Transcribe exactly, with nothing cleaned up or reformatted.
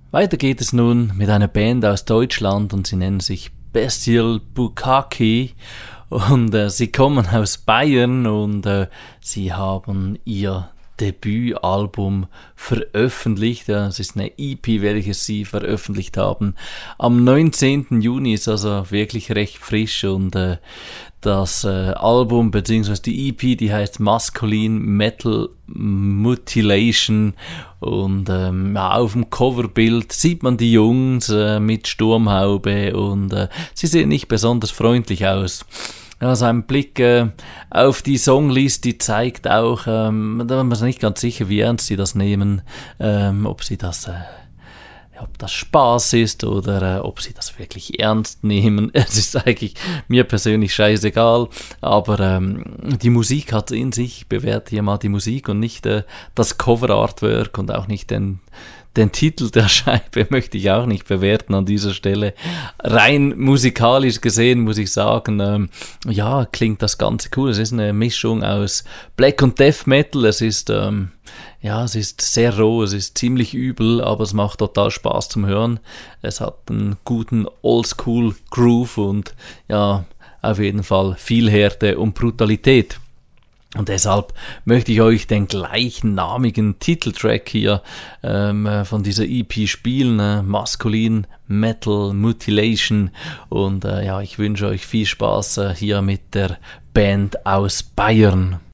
Weiter geht es nun mit einer Band aus Deutschland und sie nennen sich Bestial Bukkake und äh, sie kommen aus Bayern und äh, sie haben ihr Debütalbum veröffentlicht. Es ist eine E P, welches sie veröffentlicht haben. Am neunzehnten Juni ist also wirklich recht frisch und äh, das äh, Album bzw. die E P, die heißt Masculine Metal Mutilation und ähm, ja, auf dem Coverbild sieht man die Jungs äh, mit Sturmhaube und äh, sie sehen nicht besonders freundlich aus. Also ein Blick äh, auf die Songlist, die zeigt auch, ähm, da ist man nicht ganz sicher, wie ernst sie das nehmen, ähm, ob sie das, äh, ob das Spaß ist oder äh, ob sie das wirklich ernst nehmen. Es ist eigentlich mir persönlich scheißegal, aber ähm, die Musik hat in sich, ich bewerte hier mal die Musik und nicht äh, das Cover-Artwork und auch nicht den Den Titel der Scheibe möchte ich auch nicht bewerten an dieser Stelle. Rein musikalisch gesehen muss ich sagen, ähm, ja, klingt das Ganze cool. Es ist eine Mischung aus Black und Death Metal. Es ist, ähm, ja, es ist sehr roh, es ist ziemlich übel, aber es macht total Spaß zum Hören. Es hat einen guten Oldschool Groove und ja, auf jeden Fall viel Härte und Brutalität. Und deshalb möchte ich euch den gleichnamigen Titeltrack hier ähm, von dieser E P spielen, äh, Masculine Metal Mutilation. Und äh, ja, ich wünsche euch viel Spaß äh, hier mit der Band aus Bayern.